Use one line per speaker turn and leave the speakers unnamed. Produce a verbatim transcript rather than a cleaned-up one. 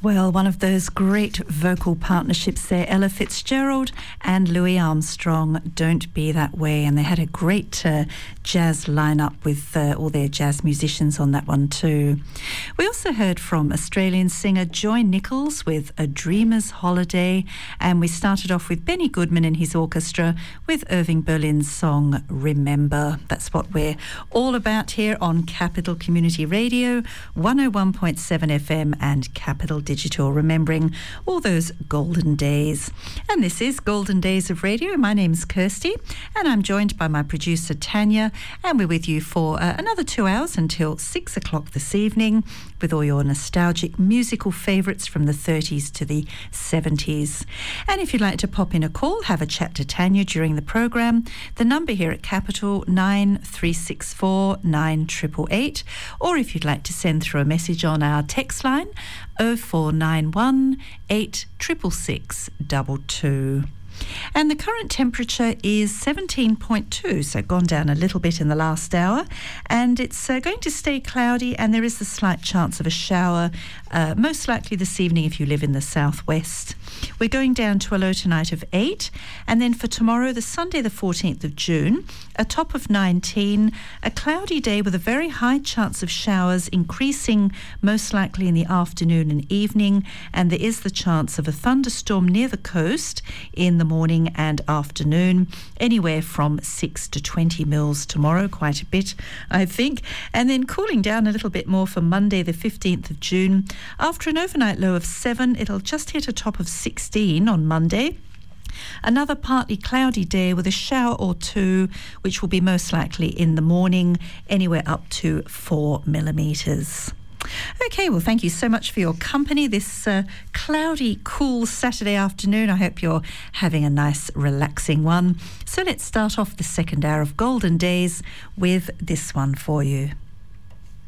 Well, one of those great vocal partnerships there, Ella Fitzgerald and Louis Armstrong, Don't Be That Way. And they had a great uh, jazz lineup with uh, all their jazz musicians on that one too. We also heard from Australian singer Joy Nichols with A Dreamer's Holiday. And we started off with Benny Goodman and his orchestra with Irving Berlin's song Remember. That's what we're all about here on Capital Community Radio, one oh one point seven F M and Capital Digital, remembering all those golden days. And this is Golden Days of Radio. My name's Kirsty and I'm joined by my producer Tanya, and we're with you for uh, another two hours until six o'clock this evening with all your nostalgic musical favourites from the thirties to the seventies. And if you'd like to pop in a call, have a chat to Tanya during the programme, the number here at Capital nine three six four nine eight eight eight, or if you'd like to send through a message on our text line oh four nine one eight six six six two two. And the current temperature is seventeen point two, so gone down a little bit in the last hour, and it's uh, going to stay cloudy, and there is a slight chance of a shower, uh, most likely this evening if you live in the southwest. We're going down to a low tonight of eight, and then for tomorrow, the Sunday the fourteenth of June, a top of nineteen, a cloudy day with a very high chance of showers, increasing most likely in the afternoon and evening, and there is the chance of a thunderstorm near the coast in the morning and afternoon, anywhere from six to twenty mils tomorrow, quite a bit I think, and then cooling down a little bit more for Monday the fifteenth of June. After an overnight low of seven, it'll just hit a top of sixteen on Monday. Another partly cloudy day with a shower or two, which will be most likely in the morning, anywhere up to four millimetres. Okay, well, thank you so much for your company this uh, cloudy, cool Saturday afternoon. I hope you're having a nice, relaxing one. So let's start off the second hour of Golden Days with this one for you.